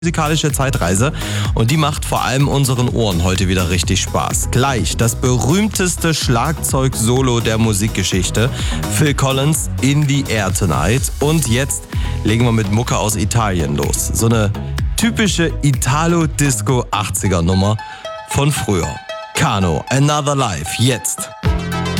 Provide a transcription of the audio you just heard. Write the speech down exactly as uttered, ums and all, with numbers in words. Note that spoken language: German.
musikalische Zeitreise und die macht vor allem unseren Ohren heute wieder richtig Spaß. Gleich das berühmteste Schlagzeug-Solo der Musikgeschichte, Phil Collins, In the Air Tonight. Und jetzt legen wir mit Mucke aus Italien los. So eine typische Italo-Disco-achtziger-Nummer von früher. Kano, Another Life, jetzt.